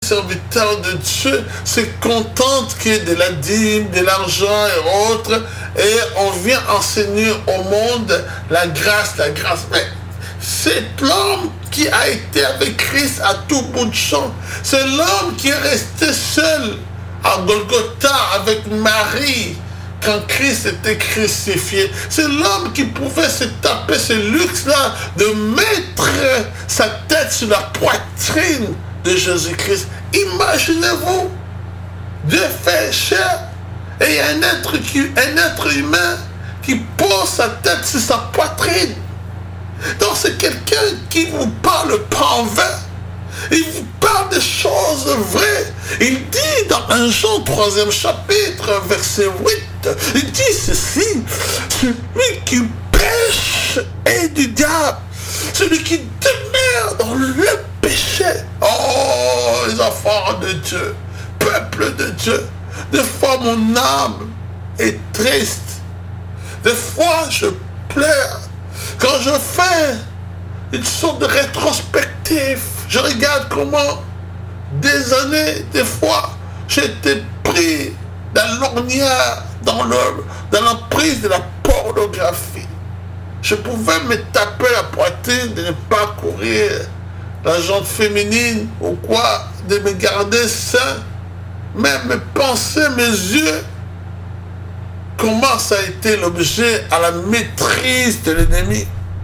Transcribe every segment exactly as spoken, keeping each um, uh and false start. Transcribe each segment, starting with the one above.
serviteurs de Dieu se contentent que de la dîme, de l'argent et autres, et on vient enseigner au monde la grâce, la grâce. Mais c'est l'homme qui a été avec Christ à tout bout de champ. C'est l'homme qui est resté seul à Golgotha avec Marie quand Christ était crucifié. C'est l'homme qui pouvait se taper ce luxe-là de mettre sa tête sur la poitrine de Jésus-Christ. Imaginez-vous, Dieu fait chair et un être, qui, un être humain qui pose sa tête sur sa poitrine. Donc c'est quelqu'un qui vous parle pas en vain. Il vous parle des choses vraies. Il dit dans un Jean troisième chapitre, verset huit, il dit ceci: celui qui pêche est du diable, celui qui demeure dans le péché. Oh, les enfants de Dieu, peuple de Dieu, des fois mon âme est triste, des fois je pleure. Quand je fais une sorte de rétrospective, je regarde comment des années, des fois, j'étais pris dans l'ornière, dans le, dans l'emprise de la pornographie. Je pouvais me taper la poitrine de ne pas courir la jambe féminine ou quoi, de me garder sain, mais mes pensées, mes yeux, comment ça a été l'objet à la maîtrise de l'ennemi.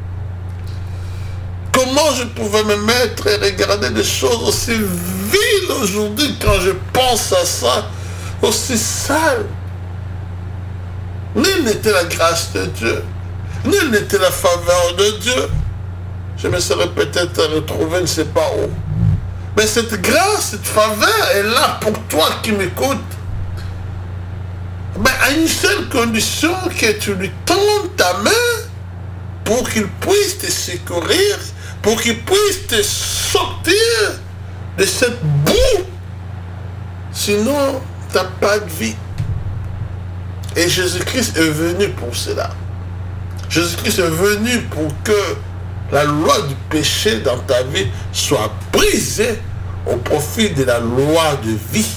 Comment je pouvais me mettre et regarder des choses aussi viles aujourd'hui quand je pense à ça, aussi sales. Nulle n'était la grâce de Dieu, nulle n'était la faveur de Dieu. Je me serais peut-être retrouvé, je ne sais pas où. Mais cette grâce, cette faveur est là pour toi qui m'écoutes. Mais à une seule condition, que tu lui tendes ta main pour qu'il puisse te secourir, pour qu'il puisse te sortir de cette boue. Sinon, tu n'as pas de vie. Et Jésus-Christ est venu pour cela. Jésus-Christ est venu pour que la loi du péché dans ta vie soit brisée au profit de la loi de vie.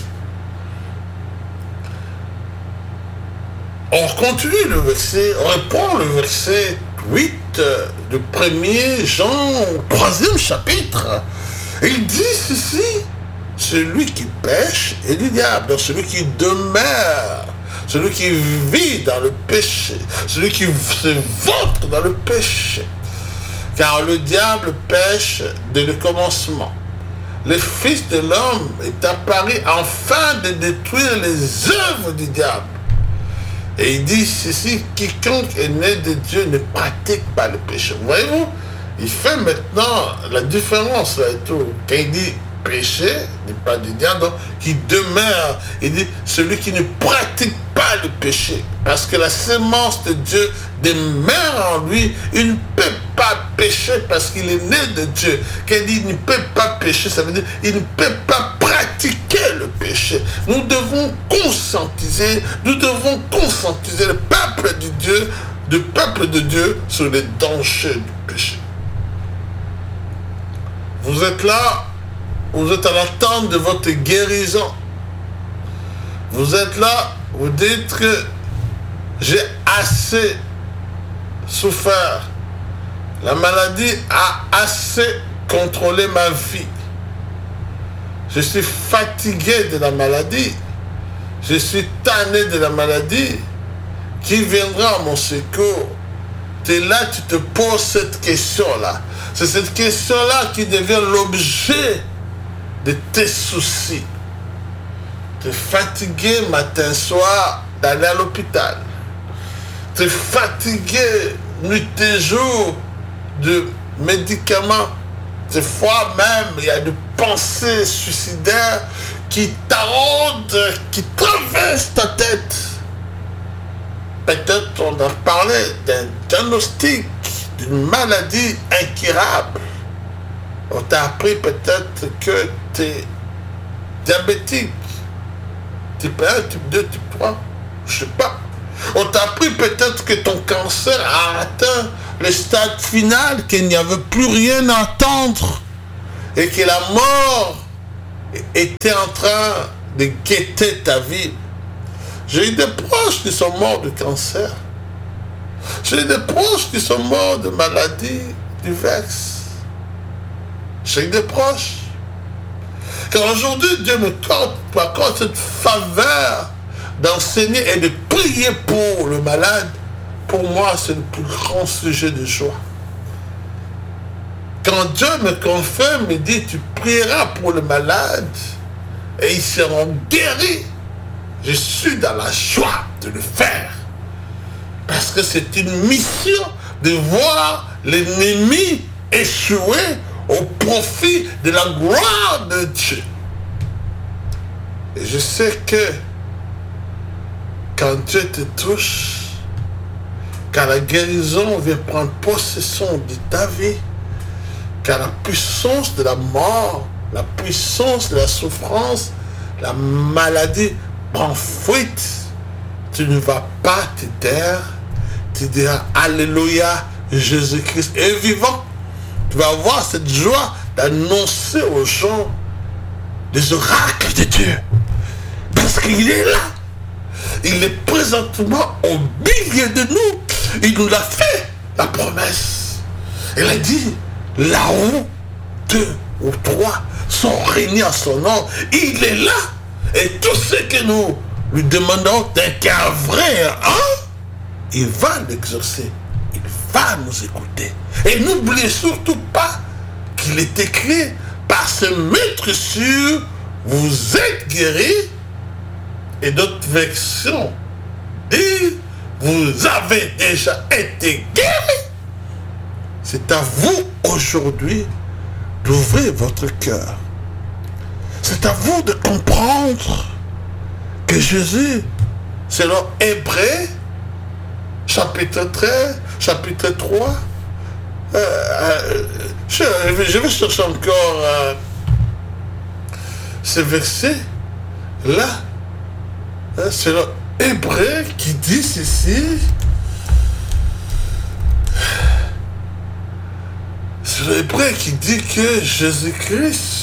On continue le verset, on reprend le verset huit du premier Jean, troisième chapitre. Il dit ceci: celui qui pêche est du diable, donc celui qui demeure, celui qui vit dans le péché, celui qui se vautre dans le péché. Car le diable pêche dès le commencement. Le Fils de l'homme est apparu afin de détruire les œuvres du diable. Et il dit ceci: quiconque est né de Dieu ne pratique pas le péché. Voyez-vous, il fait maintenant la différence là et tout. Quand il dit péché, il n'est pas du diable, donc qui demeure. Il dit celui qui ne pratique pas le péché. Parce que la sémence de Dieu demeure en lui. Il ne peut pas pécher parce qu'il est né de Dieu. Quand il dit il ne peut pas pécher, ça veut dire il ne peut pas pratiquer le péché. Nous devons conscientiser, nous devons conscientiser le peuple de Dieu, le peuple de Dieu sur les dangers du péché. Vous êtes là, vous êtes à l'attente de votre guérison. Vous êtes là, vous dites que j'ai assez souffert. La maladie a assez contrôlé ma vie. Je suis fatigué de la maladie. Je suis tanné de la maladie. Qui viendra à mon secours? Tu es là, tu te poses cette question-là. C'est cette question-là qui devient l'objet de tes soucis. Tu es fatigué matin, soir d'aller à l'hôpital. Tu es fatigué nuit et jour de médicaments. Des fois même, il y a des pensées suicidaires qui taraudent, qui traversent ta tête. Peut-être on a parlé d'un diagnostic, d'une maladie incurable. On t'a appris peut-être que tu es diabétique. Type un, type deux, type trois, je ne sais pas. On t'a appris peut-être que ton cancer a atteint le stade final, qu'il n'y avait plus rien à attendre et que la mort était en train de guetter ta vie. J'ai eu des proches qui sont morts de cancer. J'ai eu des proches qui sont morts de maladie, du vex. J'ai eu des proches. Car aujourd'hui, Dieu me accorde cette faveur d'enseigner et de prier pour le malade. Pour moi, c'est le plus grand sujet de joie. Quand Dieu me confirme, me dit, tu prieras pour le malade et ils seront guéris. Je suis dans la joie de le faire. Parce que c'est une mission de voir l'ennemi échouer au profit de la gloire de Dieu. Et je sais que quand Dieu te touche, quand la guérison vient prendre possession de ta vie, quand la puissance de la mort, la puissance de la souffrance, la maladie prend fuite, tu ne vas pas te taire, tu diras Alléluia, Jésus-Christ est vivant. Tu vas avoir cette joie d'annoncer aux gens les oracles de Dieu. Parce qu'il est là. Il est présentement au milieu de nous. Il nous a fait la promesse. Il a dit, là où deux ou trois sont réunis en son nom, il est là. Et tout ce que nous lui demandons d'un cœur vrai, hein, il va l'exaucer. Il va nous écouter. Et n'oubliez surtout pas qu'il est écrit par ce maître sûr, vous êtes guéris. Et d'autres versions disent, vous avez déjà été guéris. C'est à vous aujourd'hui d'ouvrir votre cœur. C'est à vous de comprendre que Jésus, selon Hébreux, chapitre treize, chapitre trois, euh, euh, je, je vais chercher encore euh, ce verset-là. C'est le Hébreu qui dit ceci. C'est le Hébreu qui dit que Jésus-Christ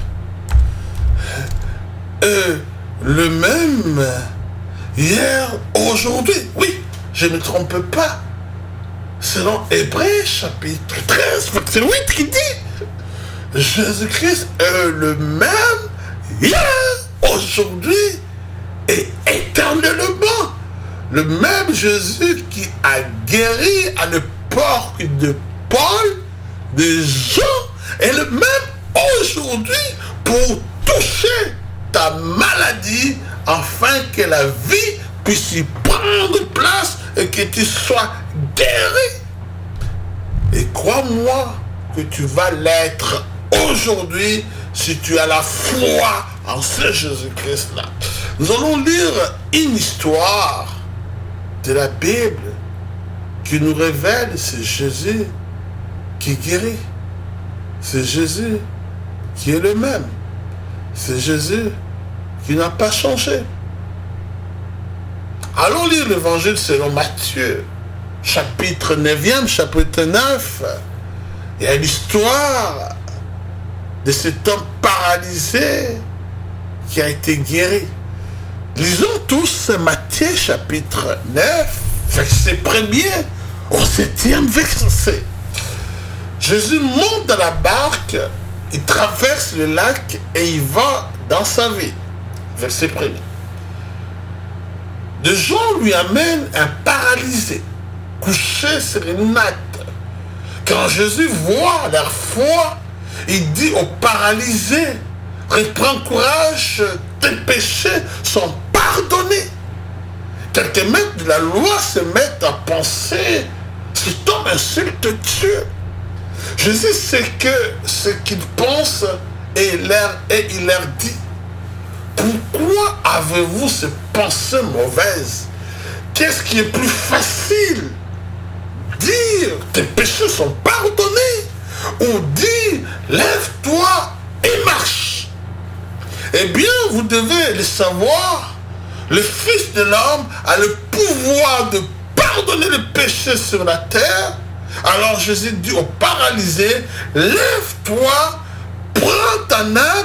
est le même hier, aujourd'hui. Oui, je ne me trompe pas. Selon Hébreu chapitre treize, verset huit qui dit Jésus-Christ est le même hier, aujourd'hui et éternellement. Le même Jésus qui a guéri à l'époque de Paul, des gens, est le même aujourd'hui pour toucher ta maladie afin que la vie puisse y prendre place et que tu sois guéri. Et crois-moi que tu vas l'être aujourd'hui si tu as la foi en ce Jésus-Christ-là. Nous allons lire une histoire de la Bible qui nous révèle c'est Jésus qui guérit. C'est Jésus qui est le même. C'est Jésus qui n'a pas changé. Allons lire l'évangile selon Matthieu, chapitre neuvième, chapitre neuf. Il y a l'histoire de cet homme paralysé qui a été guéri. Lisons tous Matthieu chapitre neuf, verset premier au septième verset. Jésus monte dans la barque, il traverse le lac et il va dans sa ville. Verset premier. Des gens lui amènent un paralysé, couché sur une natte. Quand Jésus voit leur foi, il dit au paralysé, reprends courage, tes péchés sont pardonnés. Quelques maîtres de la loi se mettent à penser, cet homme insulte Dieu. Jésus sait que ce qu'ils pensent et, leur, et il leur dit, pourquoi avez-vous ces pensées mauvaises? Qu'est-ce qui est plus facile? Dire tes péchés sont pardonnés ou dire lève-toi et marche? Eh bien, vous devez le savoir, le Fils de l'homme a le pouvoir de pardonner les péchés sur la terre. Alors Jésus dit au paralysé, lève-toi, prends ta natte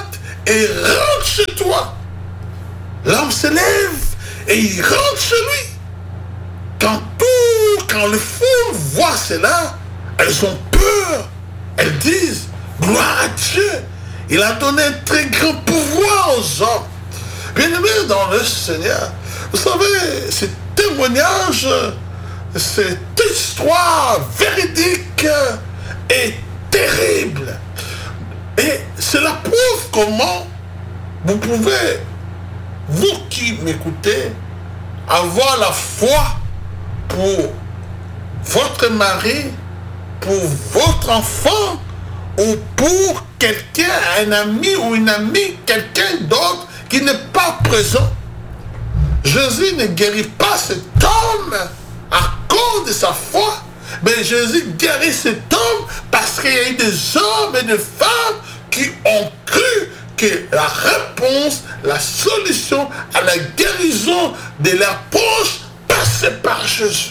et rentre chez toi. L'homme se lève et il rentre chez lui. Quand tout, quand les foules voient cela, elles ont peur. Elles disent, gloire à Dieu. Il a donné un très grand pouvoir aux hommes. Bien-aimés dans le Seigneur, vous savez, ce témoignage, cette histoire véridique est terrible. Et cela prouve comment vous pouvez, vous qui m'écoutez, avoir la foi pour votre mari, pour votre enfant, ou pour quelqu'un, un ami ou une amie, quelqu'un d'autre qui n'est pas présent. Jésus ne guérit pas cet homme à cause de sa foi, mais Jésus guérit cet homme parce qu'il y a eu des hommes et des femmes qui ont cru que la réponse, la solution à la guérison de leurs proches passait par Jésus.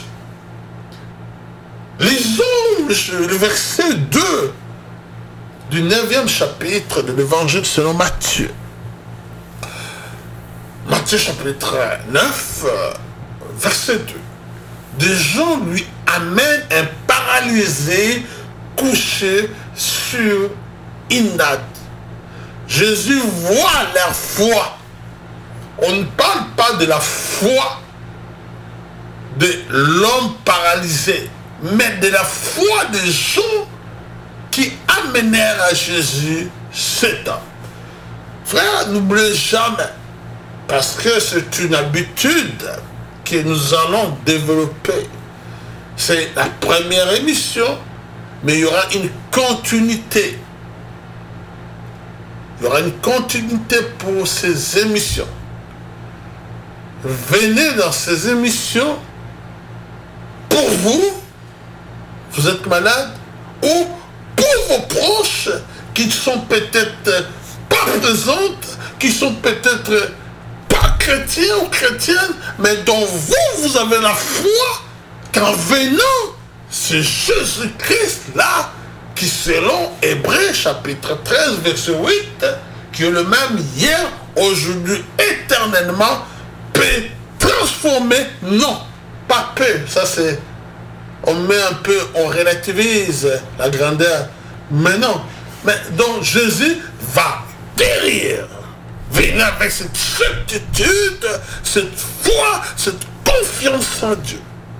Lisons le verset deux du neuvième chapitre de l'évangile selon Matthieu. Matthieu chapitre neuf, verset deux. Des gens lui amènent un paralysé couché sur une natte. Jésus voit leur foi. On ne parle pas de la foi de l'homme paralysé, mais de la foi des gens qui amenèrent à Jésus cet homme. Frère, n'oubliez jamais, parce que c'est une habitude que nous allons développer. C'est la première émission, mais il y aura une continuité. Il y aura une continuité pour ces émissions. Venez dans ces émissions pour vous, vous êtes malade, ou pour vos proches qui sont peut-être pas présentes, qui sont peut-être pas chrétiens ou chrétiennes, mais dont vous, vous avez la foi qu'en venant, c'est Jésus-Christ là, qui selon Hébreux chapitre treize, verset huit, qui est le même hier, aujourd'hui, éternellement, peut transformer, non, pas peut, ça c'est, on met un peu, on relativise la grandeur, mais non, mais donc Jésus va guérir, venir avec cette certitude, cette foi, cette confiance en Dieu.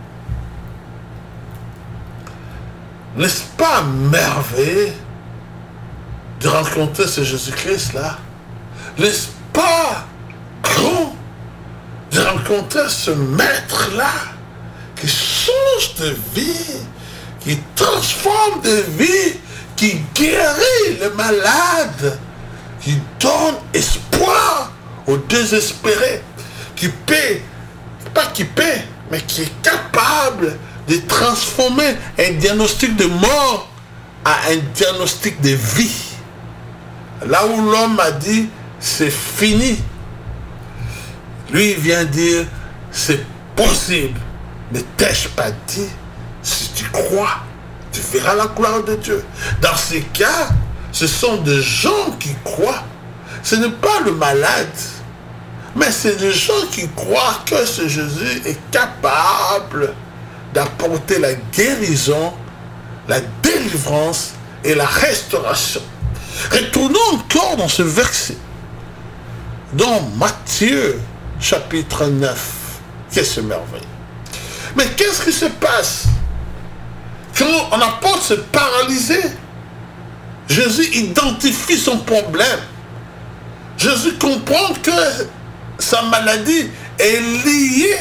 N'est-ce pas merveilleux de rencontrer ce Jésus-Christ-là? N'est-ce pas grand de rencontrer ce maître-là qui change de vie, qui transforme de vie, qui guérit les malades, qui donne espoir aux désespérés, qui paie, pas qui paie, mais qui est capable de transformer un diagnostic de mort à un diagnostic de vie. Là où l'homme a dit, c'est fini. Lui, il vient dire, c'est possible. Ne t'ai-je pas dit, si tu crois, tu verras la gloire de Dieu. Dans ces cas, ce sont des gens qui croient. Ce n'est pas le malade, mais c'est des gens qui croient que ce Jésus est capable d'apporter la guérison, la délivrance et la restauration. Retournons encore dans ce verset, dans Matthieu chapitre neuf. Qu'est-ce merveille. Mais qu'est-ce qui se passe quand on apporte ce paralysé? Jésus identifie son problème. Jésus comprend que sa maladie est liée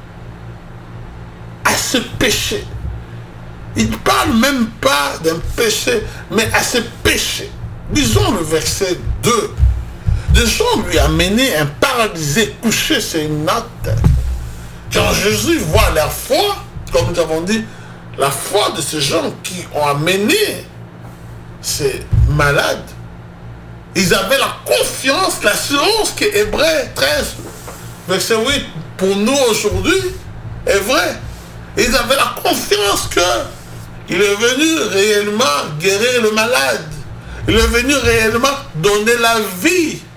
à ce péché. Il ne parle même pas d'un péché, mais à ce péché. Disons le verset deux. Des gens lui amenaient un paralysé couché sur une natte. Quand Jésus voit leur foi, comme nous avons dit, la foi de ces gens qui ont amené ces malades, ils avaient la confiance, l'assurance que Hébreux treize, verset huit, pour nous aujourd'hui, est vrai. Ils avaient la confiance qu'il est venu réellement guérir le malade. Il est venu réellement donner la vie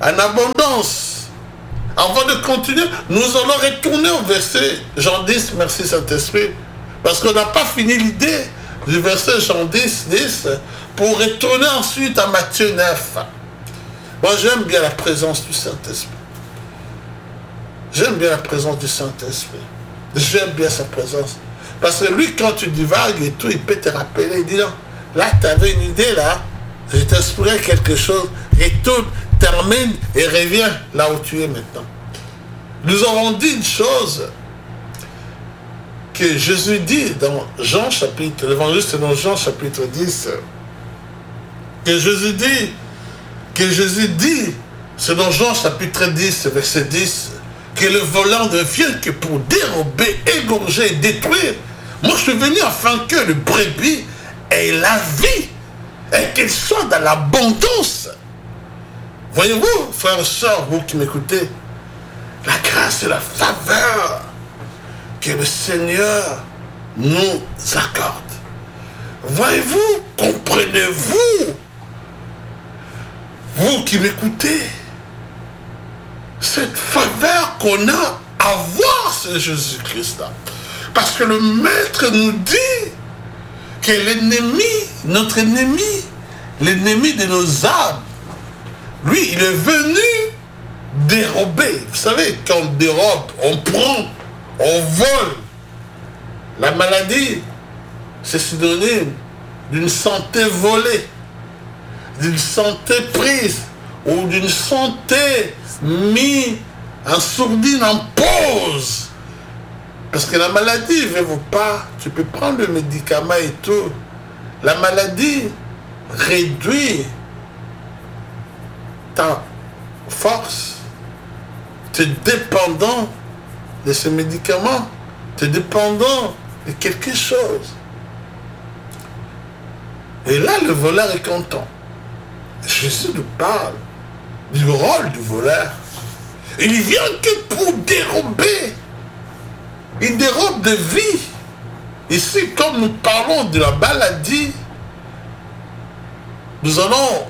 en abondance. Avant de continuer, nous allons retourner au verset Jean dix, merci Saint-Esprit, parce qu'on n'a pas fini l'idée du verset Jean dix, dix, pour retourner ensuite à Matthieu neuf. Moi, j'aime bien la présence du Saint-Esprit. J'aime bien la présence du Saint-Esprit. J'aime bien sa présence. Parce que lui, quand tu divagues et tout, il peut te rappeler. Il dit non, là, tu avais une idée, là. Je t'inspirais quelque chose. Et tout termine et revient là où tu es maintenant. Nous avons dit une chose que Jésus dit dans Jean chapitre, l'évangile selon Jean chapitre dix, que Jésus dit, que Jésus dit, selon Jean chapitre dix, verset dix, que le volant ne vient que pour dérober, égorger et détruire. Moi, je suis venu afin que le brebis ait la vie et qu'il soit dans l'abondance. Voyez-vous, frères et sœurs, vous qui m'écoutez, la grâce et la faveur que le Seigneur nous accorde. Voyez-vous, comprenez-vous, vous qui m'écoutez, cette faveur qu'on a à voir ce Jésus-Christ-là. Parce que le Maître nous dit que l'ennemi, notre ennemi, l'ennemi de nos âmes, lui, il est venu dérober. Vous savez, quand on dérobe, on prend, on vole. La maladie, c'est synonyme d'une santé volée, d'une santé prise, ou d'une santé mise en sourdine, en pause. Parce que la maladie ne veut pas, tu peux prendre le médicament et tout. La maladie réduit ta force. Tu es dépendant de ce médicament. Tu es dépendant de quelque chose. Et là, le voleur est content. Jésus nous parle du rôle du voleur. Il vient que pour dérober. Il dérobe de vie. Ici, comme nous parlons de la maladie, nous allons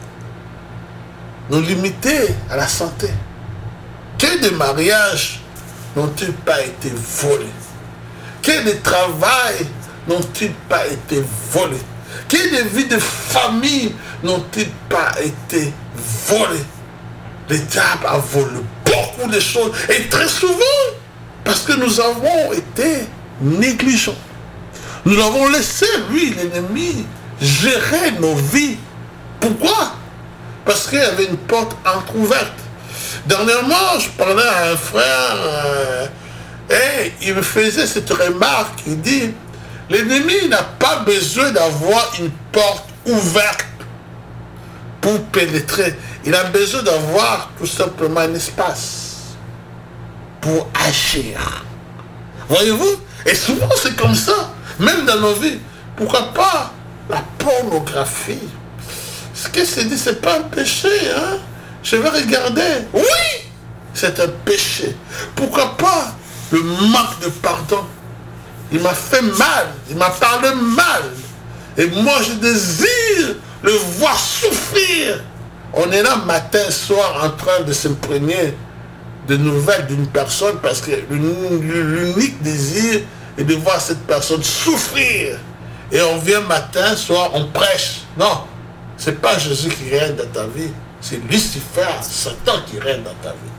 nous limiter à la santé. Que de mariages n'ont-ils pas été volés? Que de travail n'ont-ils pas été volés? Que de vies de famille n'ont-ils pas été volés? Le diable a volé beaucoup de choses. Et très souvent, parce que nous avons été négligents. Nous avons laissé, lui, l'ennemi, gérer nos vies. Pourquoi? Parce qu'il y avait une porte entrouverte. Dernièrement, je parlais à un frère euh, et il me faisait cette remarque. Il dit, l'ennemi n'a pas besoin d'avoir une porte ouverte pour pénétrer. Il a besoin d'avoir tout simplement un espace pour agir. Voyez-vous? Et souvent c'est comme ça, même dans nos vies. Pourquoi pas la pornographie? Ce que c'est dit, c'est pas un péché, hein? Je vais regarder. Oui, c'est un péché. Pourquoi pas le manque de pardon? Il m'a fait mal, il m'a parlé mal. Et moi je désire le voir souffrir. On est là matin, soir, en train de s'imprégner de nouvelles d'une personne parce que l'unique désir est de voir cette personne souffrir. Et on vient matin, soir, on prêche. Non, c'est pas Jésus qui règne dans ta vie, c'est Lucifer, Satan qui règne dans ta vie.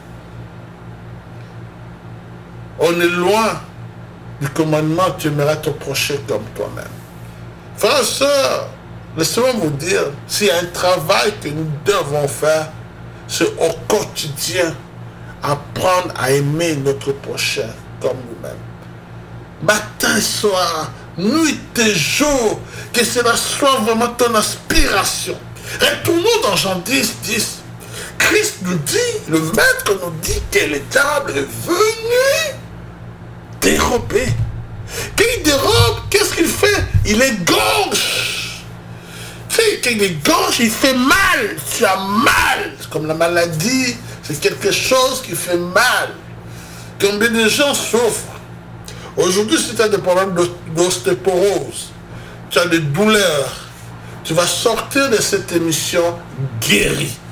On est loin du commandement, tu aimeras ton prochain comme toi-même. Frères et sœurs, laissez-moi vous dire, s'il y a un travail que nous devons faire, c'est au quotidien apprendre à aimer notre prochain comme nous-mêmes. Matin, soir, nuit et jour, que cela soit vraiment ton aspiration. Retournons dans Jean dix, dix. Christ nous dit, le Maître nous dit que le diable est venu dérober. Quand il dérobe, qu'est-ce qu'il fait? Il égorge. Tu sais, quand il égorge, il fait mal. Tu as mal. C'est comme la maladie. C'est quelque chose qui fait mal. Combien de gens souffrent? Aujourd'hui, si tu as des problèmes d'ostéoporose, tu as des douleurs, tu vas sortir de cette émission guéri.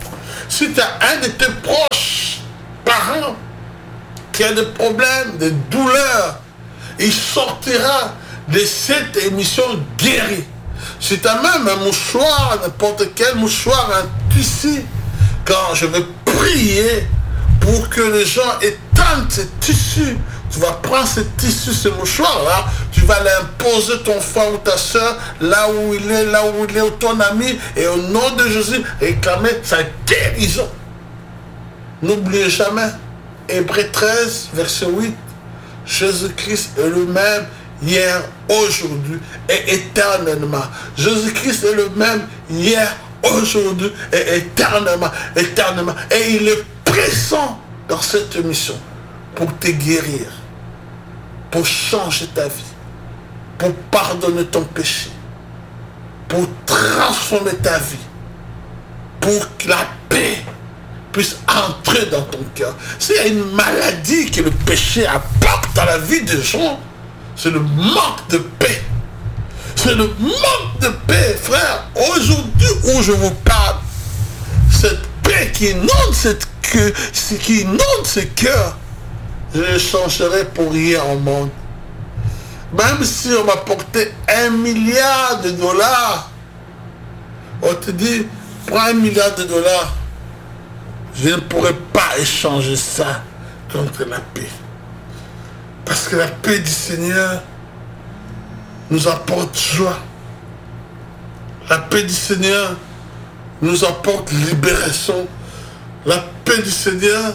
Si tu as un de tes proches parents qui a des problèmes, des douleurs, il sortira de cette émission guéri. Si tu as même un mouchoir, n'importe quel mouchoir, un tissu, quand je vais prier pour que les gens éteignent ce tissu, tu vas prendre ce tissu, ce mouchoir-là, tu vas l'imposer ton frère ou ta soeur, là où il est, là où il est, ou ton ami, et au nom de Jésus, réclamer sa guérison. N'oubliez jamais, Hébreux treize, verset huit, Jésus-Christ est le même hier, aujourd'hui et éternellement. Jésus-Christ est le même hier, aujourd'hui et éternellement, éternellement. Et il est présent dans cette mission pour te guérir, pour changer ta vie, pour pardonner ton péché, pour transformer ta vie, pour que la paix puisse entrer dans ton cœur. S'il y a une maladie que le péché apporte dans la vie des gens, c'est le manque de paix. C'est le manque de paix, frère. Aujourd'hui où je vous parle, cette paix qui inonde cette queue, qui inonde ce cœur, je le changerai pour rien au monde. Même si on m'apportait un milliard de dollars, on te dit, prends un milliard de dollars, je ne pourrais pas échanger ça contre la paix. Parce que la paix du Seigneur nous apporte joie. La paix du Seigneur nous apporte libération. La paix du Seigneur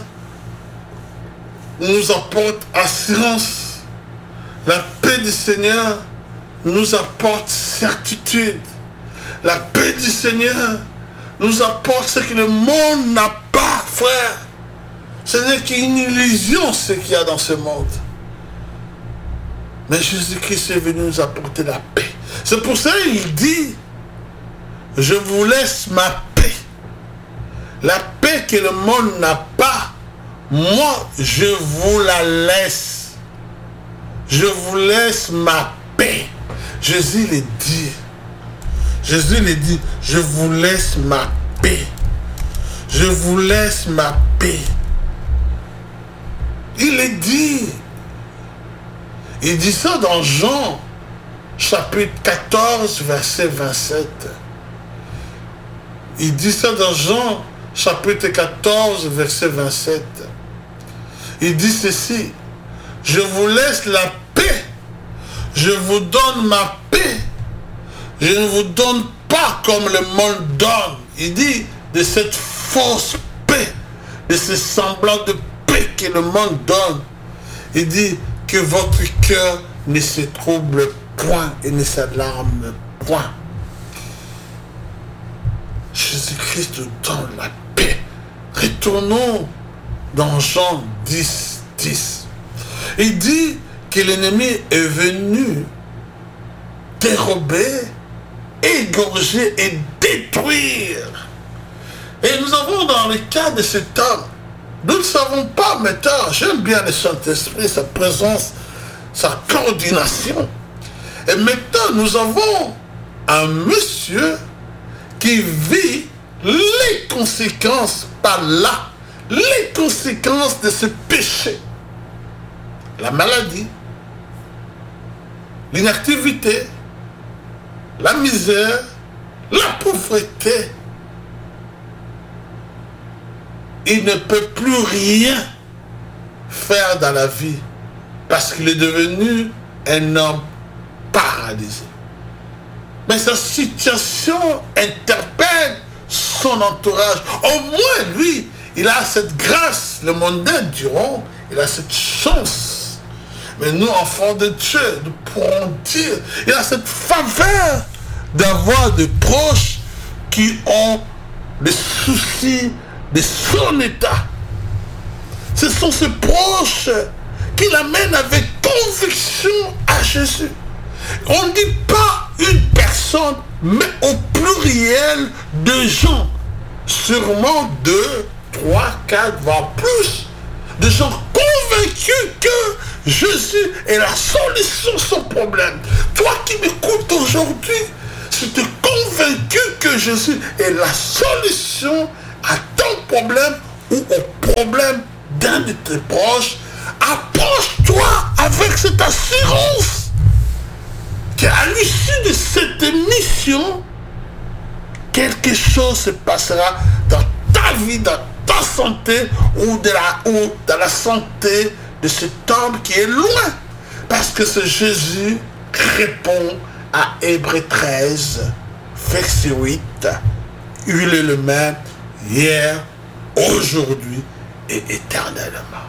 nous apporte assurance. La paix du Seigneur nous apporte certitude. La paix du Seigneur nous apporte ce que le monde n'a pas, frère. Ce n'est qu'une illusion ce qu'il y a dans ce monde. Mais Jésus-Christ est venu nous apporter la paix. C'est pour ça qu'il dit, je vous laisse ma paix. La paix que le monde n'a pas, moi je vous la laisse. Je vous laisse ma paix. Jésus l'a dit. Jésus l'a dit, je vous laisse ma paix. Je vous laisse ma paix. Il l'a dit. Il dit ça dans Jean, chapitre quatorze, verset vingt-sept. Il dit ça dans Jean, chapitre quatorze, verset vingt-sept. Il dit ceci, je vous laisse la paix, je vous donne ma paix, je ne vous donne pas comme le monde donne. Il dit de cette fausse paix, de ce semblant de paix que le monde donne. Il dit que votre cœur ne se trouble point et ne s'alarme point. Jésus-Christ nous donne la paix. Retournons dans Jean dix, dix. Il dit que l'ennemi est venu dérober, égorger et détruire. Et nous avons dans le cas de cet homme, nous ne savons pas maintenant, j'aime bien le Saint-Esprit, sa présence, sa coordination. Et maintenant, nous avons un monsieur qui vit les conséquences par là, les conséquences de ce péché. La maladie, l'inactivité, la misère, la pauvreté. Il ne peut plus rien faire dans la vie parce qu'il est devenu un homme paralysé. Mais sa situation interpelle son entourage. Au moins, lui, il a cette grâce. Le mondain diront, il a cette chance. Mais nous, enfants de Dieu, nous pourrons dire, il a cette faveur d'avoir des proches qui ont des soucis de son état. Ce sont ces proches qui l'amènent avec conviction à Jésus. On ne dit pas une personne, mais au pluriel de gens. Sûrement deux, trois, quatre, voire plus. De gens convaincus que Jésus est la solution à son problème. Toi qui m'écoutes aujourd'hui, si tu es convaincu que Jésus est la solution à ta ton problème ou au problème d'un de tes proches, approche-toi avec cette assurance qu'à l'issue de cette mission, quelque chose se passera dans ta vie, dans ta santé ou, de la, ou dans la santé de cet homme qui est loin. Parce que ce Jésus répond à Hébreux treize, verset huit. Il est le même hier, aujourd'hui et éternellement.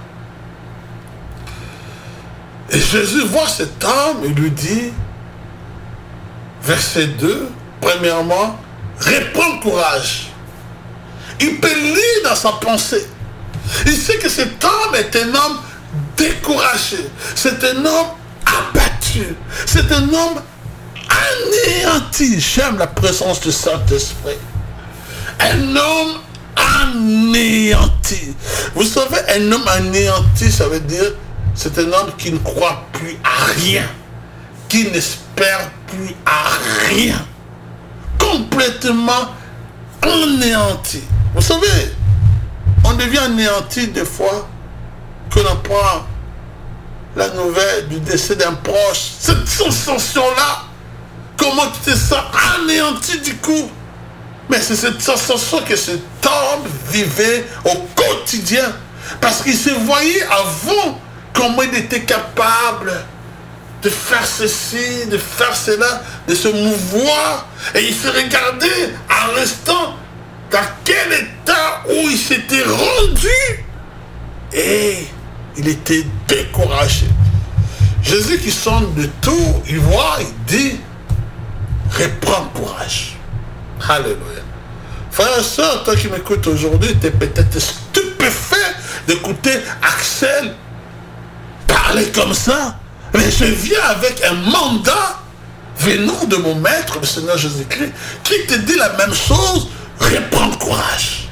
Et Jésus voit cet homme et lui dit, verset deux, premièrement, reprends courage. Il peut lire dans sa pensée. Il sait que cet homme est un homme découragé. C'est un homme abattu. C'est un homme anéanti. J'aime la présence du Saint-Esprit. Un homme anéanti. Vous savez, un homme anéanti, ça veut dire, c'est un homme qui ne croit plus à rien, qui n'espère plus à rien, complètement anéanti. Vous savez, on devient anéanti des fois que l'on prend la nouvelle du décès d'un proche. Cette sensation-là, comment tu te sens anéanti du coup? Mais c'est cette sensation que cet homme vivait au quotidien. Parce qu'il se voyait avant comment il était capable de faire ceci, de faire cela, de se mouvoir. Et il se regardait à l'instant dans quel état où il s'était rendu. Et il était découragé. Jésus qui sonde de tout, il voit, il dit, reprends courage. Alléluia. Frère et soeur, toi qui m'écoutes aujourd'hui, tu es peut-être stupéfait d'écouter Axel parler comme ça. Mais je viens avec un mandat venant de mon maître, le Seigneur Jésus-Christ, qui te dit la même chose. Reprends courage.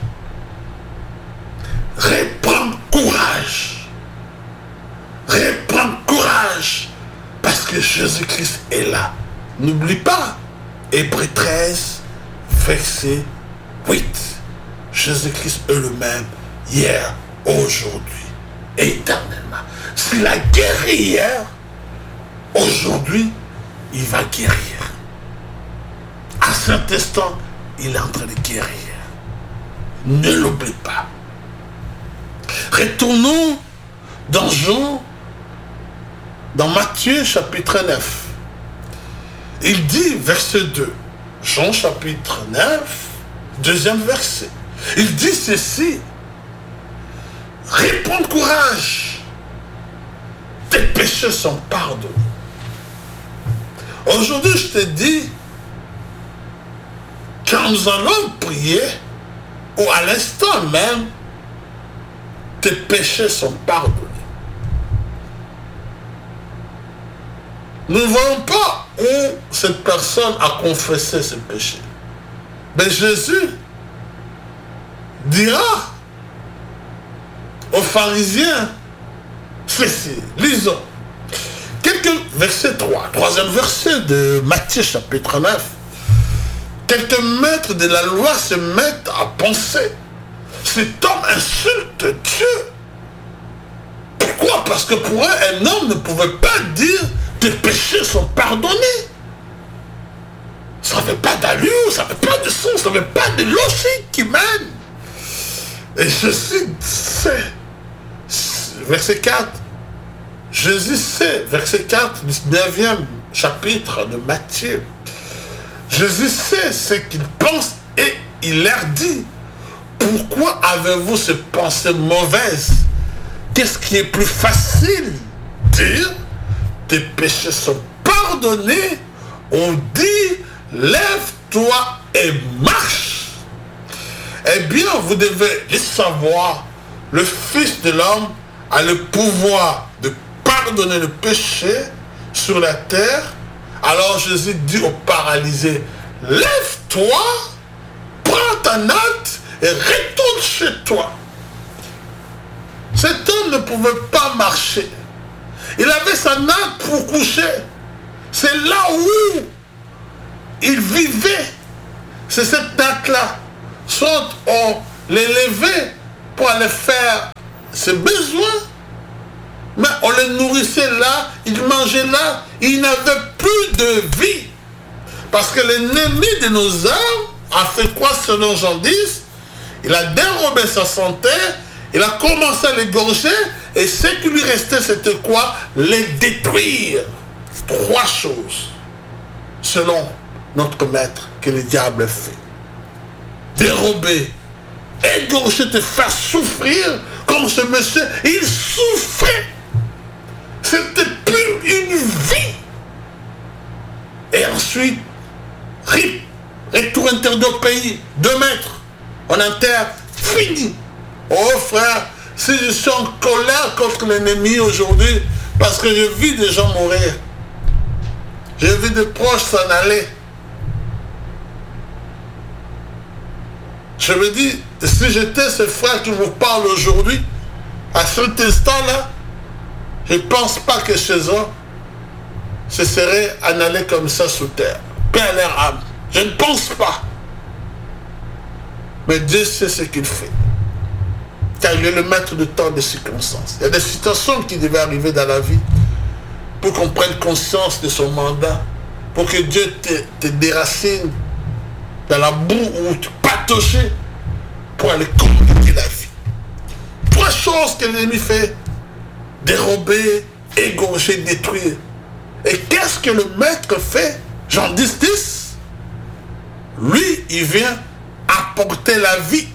Reprends courage. Reprends courage. Parce que Jésus-Christ est là. N'oublie pas. Hébreux treize, verset huit. Jésus-Christ est le même hier, aujourd'hui, éternellement. S'il a guéri hier, aujourd'hui, il va guérir. À cet instant, il est en train de guérir. Ne l'oublie pas. Retournons dans Jean, dans Matthieu chapitre neuf. Il dit, verset deux, Jean chapitre neuf, deuxième verset. Il dit ceci, réponds courage, tes péchés sont pardonnés. Aujourd'hui, je te dis, quand nous allons prier, ou à l'instant même, tes péchés sont pardonnés. Nous ne voyons pas où cette personne a confessé ses péchés. Mais Jésus dira aux pharisiens, ceci, lisons. Quelques verset trois, troisième verset de Matthieu chapitre neuf. Quelques maîtres de la loi se mettent à penser, cet homme insulte Dieu. Pourquoi? Parce que pour eux, un homme ne pouvait pas dire tes péchés sont pardonnés. Ça n'avait pas d'allure, ça n'avait pas de sens, ça n'avait pas de logique qui mène. Et Jésus sait, verset quatre, Jésus sait, verset quatre, dix-neuvième chapitre de Matthieu, Jésus sait ce qu'il pense et il leur dit, pourquoi avez-vous ces pensées mauvaises? Qu'est-ce qui est plus facile? Dire, tes péchés sont pardonnés, on dit, lève-toi et marche. Eh bien, vous devez le savoir, le Fils de l'homme a le pouvoir de pardonner le péché sur la terre. Alors Jésus dit au paralysé, lève-toi, prends ta natte et retourne chez toi. Cet homme ne pouvait pas marcher. Il avait sa natte pour coucher. C'est là où il vivait. C'est cette natte-là. Soit on l'élever pour aller faire ses besoins. Mais on les nourrissait là, ils mangeaient là, ils n'avaient plus de vie. Parce que l'ennemi de nos âmes a fait quoi selon Jean dix? Il a dérobé sa santé, il a commencé à l'égorger, et ce qui lui restait, c'était quoi? Les détruire. Trois choses, selon notre maître, que le diable fait. Dérober, égorger, te faire souffrir, comme ce monsieur, il souffrait. C'était plus une vie. Et ensuite, rip, retour interdit au pays, deux mètres, on enterre, fini. Oh frère, si je suis en colère contre l'ennemi aujourd'hui, parce que je vis des gens mourir, je vis des proches s'en aller, je me dis, si j'étais ce frère qui vous parle aujourd'hui, à cet instant-là, je ne pense pas que chez eux, ce serait en aller comme ça sous terre. Paix à leur âme. Je ne pense pas. Mais Dieu sait ce qu'il fait. Car il est le maître de tant de circonstances. Il y a des situations qui devaient arriver dans la vie pour qu'on prenne conscience de son mandat, pour que Dieu te, te déracine dans la boue où tu patauchais pour aller communiquer la vie. Trois choses que l'ennemi fait: dérober, égorger, détruire. Et qu'est-ce que le maître fait? Jean dix, dix. Lui, il vient apporter la vie.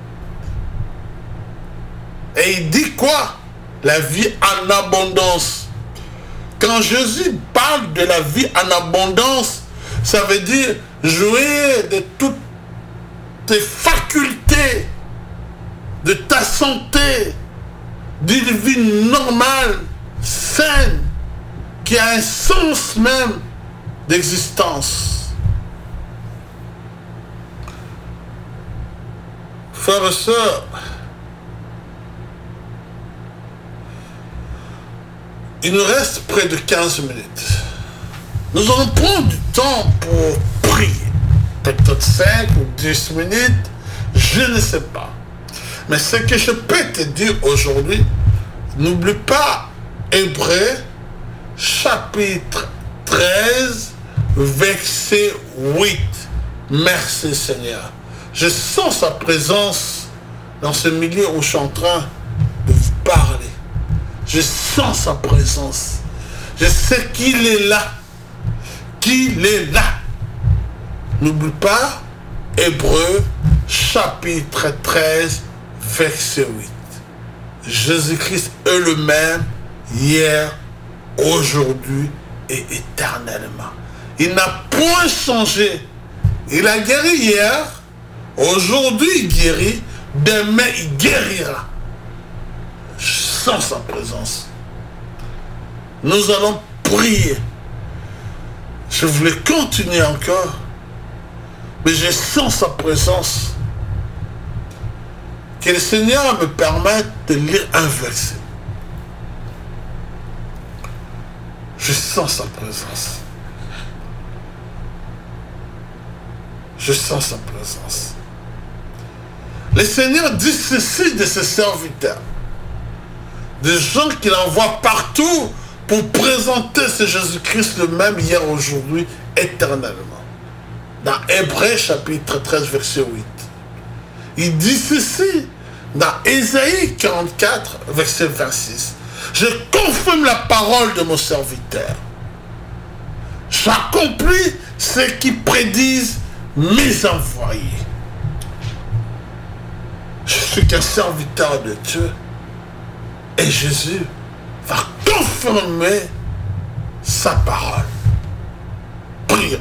Et il dit quoi? La vie en abondance. Quand Jésus parle de la vie en abondance, ça veut dire jouir de toutes tes facultés, de ta santé, d'une vie normale, saine, qui a un sens même d'existence. Frères et sœurs, il nous reste près de quinze minutes. Nous allons prendre du temps pour prier. Peut-être cinq ou dix minutes, je ne sais pas. Mais ce que je peux te dire aujourd'hui, n'oublie pas Hébreux, chapitre treize, verset huit. Merci Seigneur. Je sens sa présence dans ce milieu où je suis en train de vous parler. Je sens sa présence. Je sais qu'il est là. Qu'il est là. N'oublie pas, Hébreux, chapitre treize, verset huit. Jésus-Christ est le même hier, aujourd'hui et éternellement. Il n'a point changé. Il a guéri hier, aujourd'hui il guérit, demain il guérira. Je sens sa présence. Nous allons prier. Je voulais continuer encore, mais je sens sa présence. Que le Seigneur me permette de lire un verset. Je sens sa présence. Je sens sa présence. Le Seigneur dit ceci de ses serviteurs. Des gens qu'il envoie partout pour présenter ce Jésus-Christ le même hier, aujourd'hui, éternellement. Dans Hébreux chapitre treize, verset huit. Il dit ceci dans Ésaïe quarante-quatre, verset vingt-six. Je confirme la parole de mon serviteur. J'accomplis ce qui prédisent mes envoyés. Je suis qu'un serviteur de Dieu. Et Jésus va confirmer sa parole. Prions.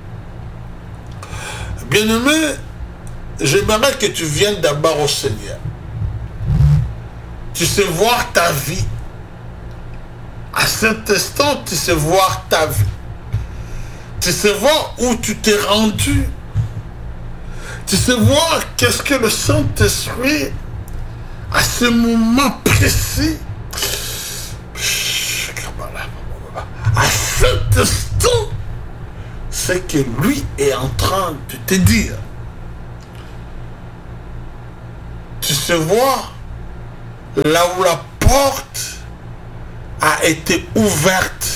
Bien-aimé, j'aimerais que tu viennes d'abord au Seigneur. Tu sais voir ta vie. À cet instant, tu sais voir ta vie. Tu sais voir où tu t'es rendu. Tu sais voir qu'est-ce que le Saint-Esprit, à ce moment précis, à cet instant, c'est que lui est en train de te dire. recevoir là où la porte a été ouverte,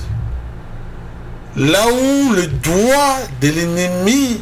là où le doigt de l'ennemi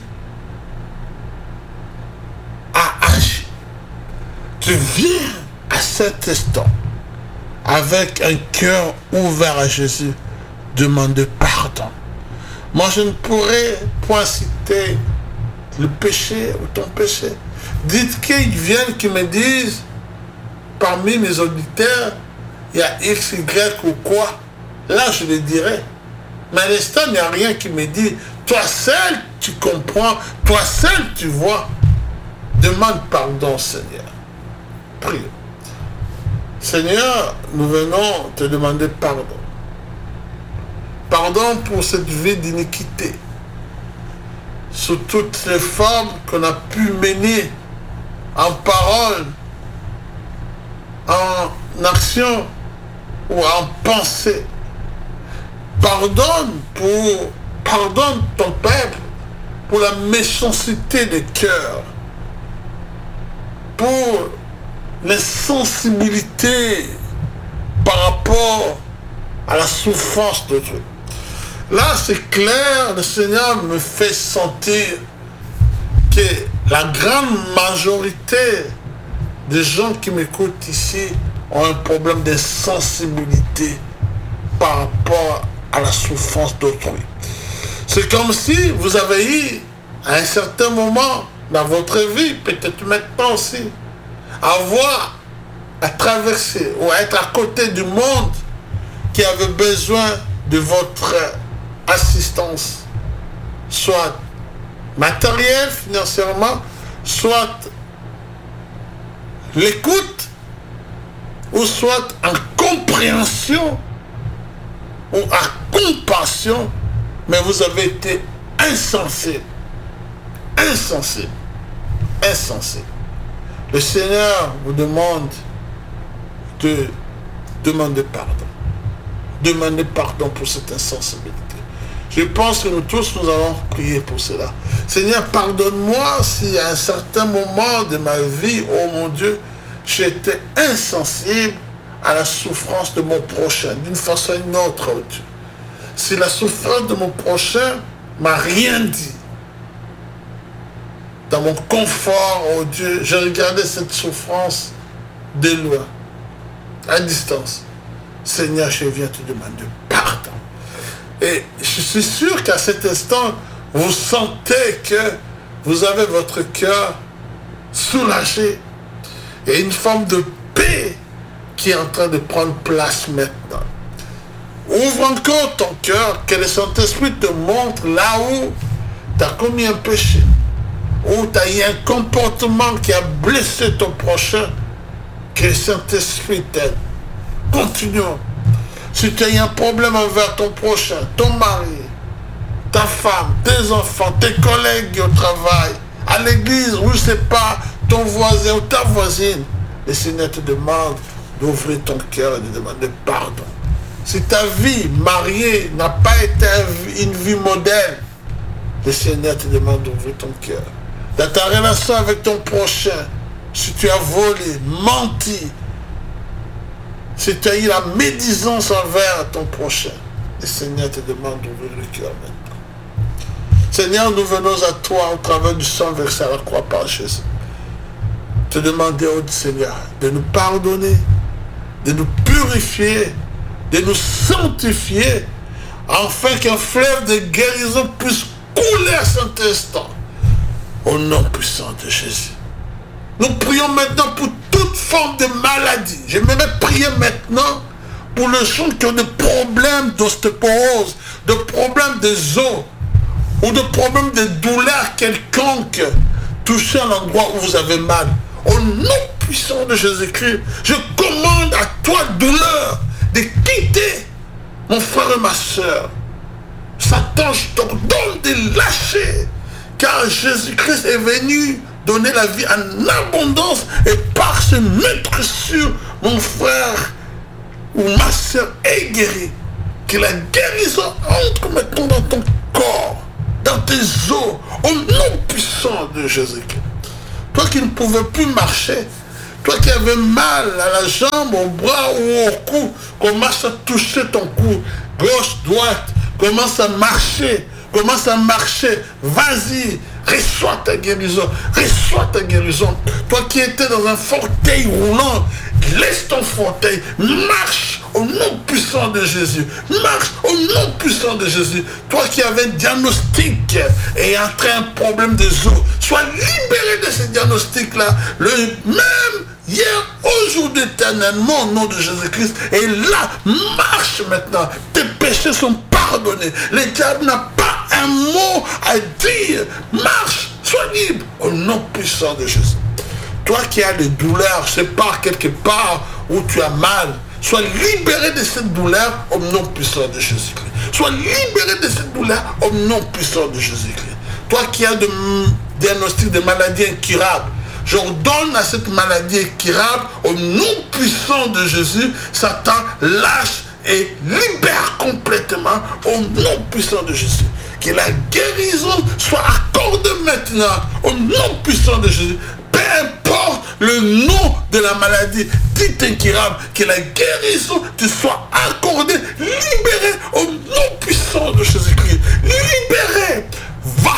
a agi. Tu viens à cet instant avec un cœur ouvert à Jésus, demander pardon. Moi, je ne pourrais point citer le péché ou ton péché. Dites qu'ils viennent, qu'ils me disent, parmi mes auditeurs, il y a X, Y ou quoi. Là, je le dirais. Mais à l'instant, il n'y a rien qui me dit, toi seul, tu comprends, toi seul, tu vois. Demande pardon, Seigneur. Prie. Seigneur, nous venons te demander pardon. Pardon pour cette vie d'iniquité, sous toutes les formes qu'on a pu mener en parole, en action ou en pensée. Pardonne pour, pardonne ton peuple pour la méchanceté de cœur, pour l'insensibilité par rapport à la souffrance d'autrui. Là, c'est clair, le Seigneur me fait sentir que la grande majorité des gens qui m'écoutent ici ont un problème d'insensibilité par rapport à la souffrance d'autrui. C'est comme si vous avez eu, à un certain moment dans votre vie, peut-être maintenant aussi, avoir à traverser ou à être à côté du monde qui avait besoin de votre assistance, soit matérielle, financièrement, soit l'écoute, ou soit en compréhension, ou en compassion, mais vous avez été insensible, insensible, insensible. Le Seigneur vous demande de demander pardon. Demandez pardon pour cette insensibilité. Je pense que nous tous, nous allons prier pour cela. Seigneur, pardonne-moi si à un certain moment de ma vie, oh mon Dieu, j'étais insensible à la souffrance de mon prochain, d'une façon ou d'une autre, oh Dieu. Si la souffrance de mon prochain m'a rien dit, dans mon confort, oh Dieu, j'ai regardé cette souffrance de loin, à distance. Seigneur, je viens te demander pardon. Et je suis sûr qu'à cet instant, vous sentez que vous avez votre cœur soulagé. Et une forme de paix qui est en train de prendre place maintenant. Ouvre encore ton cœur, que le Saint-Esprit te montre là où tu as commis un péché, où tu as eu un comportement qui a blessé ton prochain, que le Saint-Esprit t'aide. Continuons. Si tu as eu un problème envers ton prochain, ton mari, ta femme, tes enfants, tes collègues au travail, à l'église, ou je ne sais pas, ton voisin ou ta voisine, le Seigneur te demande d'ouvrir ton cœur et de demander pardon. Si ta vie mariée n'a pas été une vie modèle, le Seigneur te demande d'ouvrir ton cœur. Dans ta relation avec ton prochain, si tu as volé, menti, si tu as eu la médisance envers ton prochain, le Seigneur te demande d'ouvrir le cœur maintenant. Seigneur, nous venons à toi au travers du sang versé à la croix par Jésus. Te demander, oh Seigneur, de nous pardonner, de nous purifier, de nous sanctifier, afin qu'un fleuve de guérison puisse couler à cet instant. Au nom puissant de Jésus. Nous prions maintenant pour toute forme de maladie. Je vais même prier maintenant pour les gens qui ont des problèmes d'ostéoporose, de problèmes des os, ou de problèmes de douleurs quelconques, touchés à l'endroit où vous avez mal. Au nom puissant de Jésus-Christ, je commande à toi, douleur, de quitter mon frère et ma soeur. Satan, je t'ordonne de lâcher, car Jésus-Christ est venu donner la vie en abondance et par se mettre sur mon frère ou ma soeur est guéri. Que la guérison entre maintenant dans ton corps, dans tes os, au nom puissant de Jésus-Christ. Toi qui ne pouvais plus marcher, Toi qui avais mal à la jambe, au bras ou au cou, commence à toucher ton cou, gauche, droite, commence à marcher, commence à marcher, vas-y, reçois ta guérison, reçois ta guérison. Toi qui étais dans un fauteuil roulant, laisse ton fauteuil, marche au nom puissant de Jésus, marche au nom puissant de Jésus. Toi qui avais un diagnostic et entré un problème de os, sois libéré de ce diagnostic-là, le même hier, aujourd'hui, éternellement, au nom de Jésus-Christ. Et là, marche maintenant. Tes péchés sont pardonnés. Le diable n'a pas un mot à dire. Marche, sois libre au nom puissant de Jésus. Toi qui as des douleurs, je sais pas, quelque part où tu as mal, sois libéré de cette douleur au nom puissant de Jésus-Christ. Sois libéré de cette douleur au nom puissant de Jésus-Christ. Toi qui as des diagnostics de maladies incurables, j'ordonne à cette maladie incurable au nom puissant de Jésus, Satan lâche et libère complètement au nom puissant de Jésus. Que la guérison soit accordée maintenant au nom puissant de Jésus. Peu importe le nom de la maladie dite incurable, que la guérison te soit accordée, libérée au nom puissant de Jésus-Christ. Libérée. Va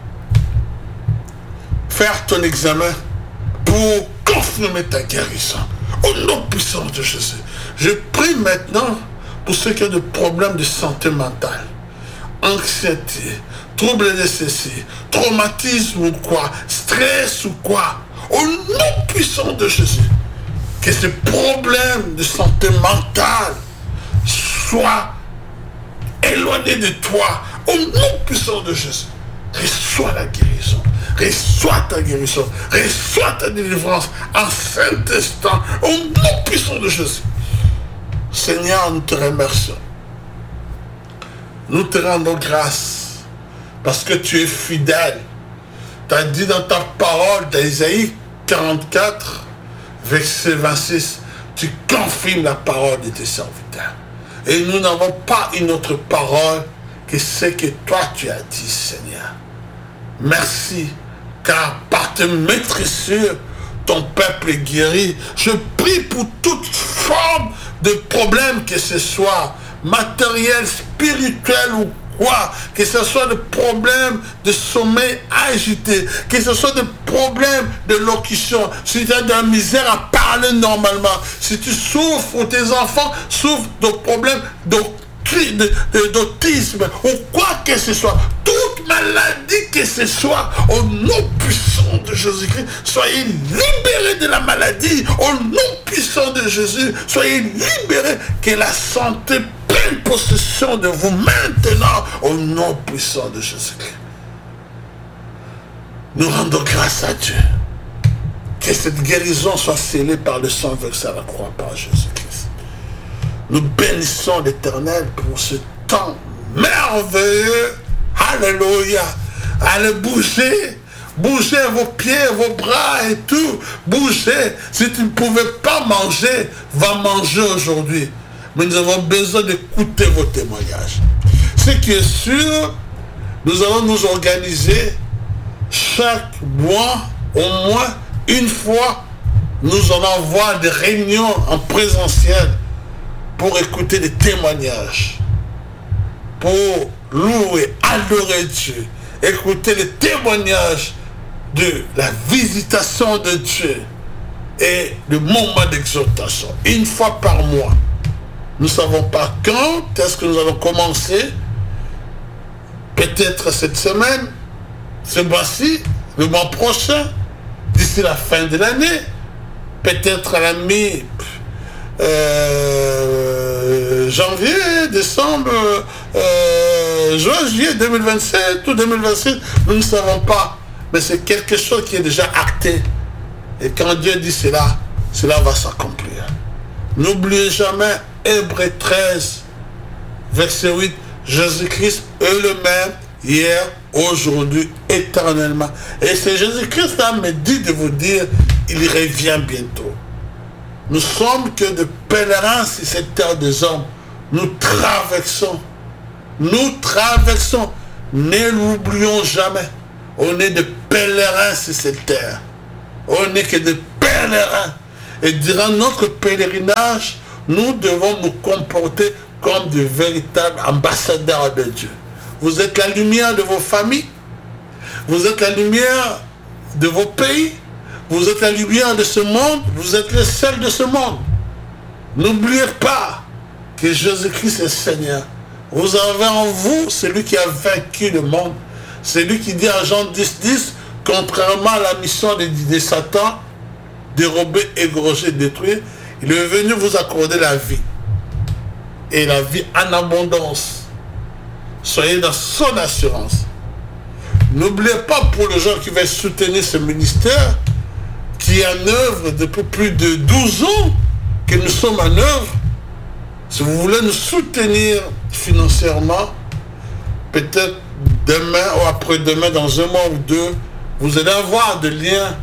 faire ton examen pour confirmer ta guérison. Au nom puissant de Jésus. Je prie maintenant pour ceux qui ont des problèmes de santé mentale, anxiété, troubles de ceci, traumatisme ou quoi, stress ou quoi. Au nom puissant de Jésus. Que ces problèmes de santé mentale soient éloignés de toi. Au nom puissant de Jésus. Reçois la guérison. Reçois ta guérison. Reçois ta délivrance en cet instant. Au nom puissant de Jésus. Seigneur, nous te remercions. Nous te rendons grâce. Parce que tu es fidèle. Tu as dit dans ta parole d'Ésaïe quarante-quatre, verset vingt-six, tu confirmes la parole de tes serviteurs. Et nous n'avons pas une autre parole que ce que toi tu as dit, Seigneur. Merci, car par tes maîtrisures, ton peuple est guéri. Je prie pour toute forme de problème que ce soit, matériel, spirituel ou quoi, que ce soit des problèmes de sommeil agité, que ce soit des problèmes de locution, si tu as de la misère à parler normalement, si tu souffres ou tes enfants souffrent de problèmes d'autisme ou quoi que ce soit, toute maladie que ce soit, au nom puissant de Jésus-Christ, soyez libérés de la maladie, au nom puissant de Jésus, soyez libérés, que la santé prenne possession de vous maintenant, au nom puissant de Jésus-Christ. Nous rendons grâce à Dieu, que cette guérison soit scellée par le sang versé à la croix par Jésus-Christ. Nous bénissons l'Éternel pour ce temps merveilleux. Alléluia. Allez bouger. Bougez vos pieds, vos bras et tout. Bougez. Si tu ne pouvais pas manger, va manger aujourd'hui. Mais nous avons besoin d'écouter vos témoignages. Ce qui est sûr, nous allons nous organiser chaque mois, au moins une fois, nous allons avoir des réunions en présentiel pour écouter des témoignages, pour louer, adorer Dieu, écouter les témoignages de la visitation de Dieu et le moment d'exaltation, une fois par mois. Nous ne savons pas quand est-ce que nous allons commencer, peut-être cette semaine, ce mois-ci, le mois prochain, d'ici la fin de l'année, peut-être à la mi- Euh, janvier, décembre, euh, juin, juillet deux mille vingt-sept ou deux mille vingt-six, nous ne savons pas. Mais c'est quelque chose qui est déjà acté. Et quand Dieu dit cela, cela va s'accomplir. N'oubliez jamais Hébreux treize, verset huit, Jésus-Christ est le même hier, aujourd'hui, éternellement. Et c'est Jésus-Christ qui me dit de vous dire, il revient bientôt. Nous sommes que de pèlerins sur cette terre des hommes. Nous traversons. Nous traversons. Ne l'oublions jamais. On est des pèlerins sur cette terre. On n'est que des pèlerins. Et durant notre pèlerinage, nous devons nous comporter comme de véritables ambassadeurs de Dieu. Vous êtes la lumière de vos familles. Vous êtes la lumière de vos pays. Vous êtes la lumière de ce monde. Vous êtes le sel de ce monde. N'oubliez pas que Jésus-Christ est Seigneur. Vous avez en vous celui qui a vaincu le monde. C'est lui qui dit à Jean dix, dix, contrairement à la mission de, de Satan, dérober, égorger, détruire, il est venu vous accorder la vie. Et la vie en abondance. Soyez dans son assurance. N'oubliez pas pour les gens qui veulent soutenir ce ministère, qui est en œuvre depuis plus de douze ans, que nous sommes en œuvre. Si vous voulez nous soutenir financièrement, peut-être demain ou après-demain, dans un mois ou deux, vous allez avoir des liens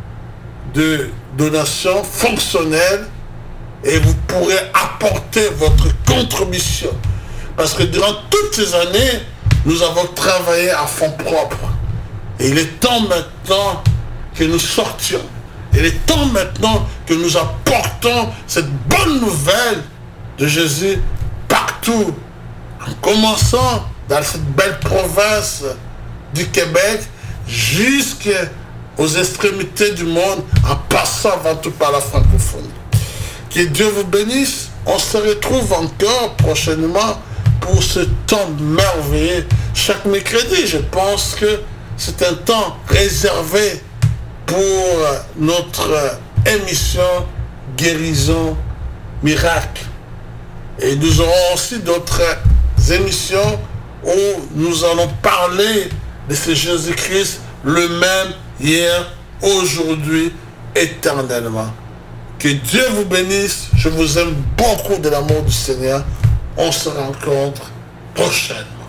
de donation fonctionnels et vous pourrez apporter votre contribution. Parce que durant toutes ces années, nous avons travaillé à fond propre. Et il est temps maintenant que nous sortions. Il est temps maintenant que nous apportons cette bonne nouvelle de Jésus partout. En commençant dans cette belle province du Québec jusqu'aux extrémités du monde, en passant avant tout par la francophonie. Que Dieu vous bénisse. On se retrouve encore prochainement pour ce temps merveilleux. Chaque mercredi, je pense que c'est un temps réservé pour notre émission Guérison Miracle. Et nous aurons aussi d'autres émissions où nous allons parler de ce Jésus-Christ, le même hier, aujourd'hui, éternellement. Que Dieu vous bénisse. Je vous aime beaucoup de l'amour du Seigneur. On se rencontre prochainement.